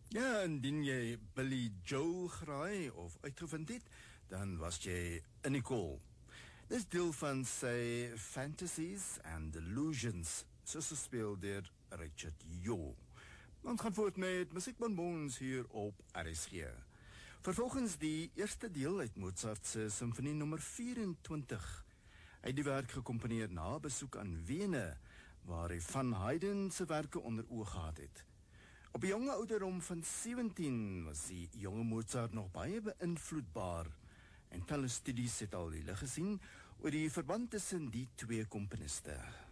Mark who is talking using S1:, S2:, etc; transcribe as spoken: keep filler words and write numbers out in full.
S1: Ja, indien jy Billy Joel graai of uitgevind het, dan was jy in die call. Dis deel van sy Fantasies and Illusions, soos gespeel deur Richard Yo. Ons gaan voort met musiekbonbons hier op R S G. Vervolgens die eerste deel uit Mozart se Symfonie nommer vyf-en-twintig. Hy het die werk gecomponeer na besoek aan Wene, waar hy van Haydn se werke onder oog gehad het. Op die jonge ouderdom van sewentien was die jonge Mozart nog baie beïnvloedbaar en talle studies het al die lig gesien oor die verband tussen die twee komponiste.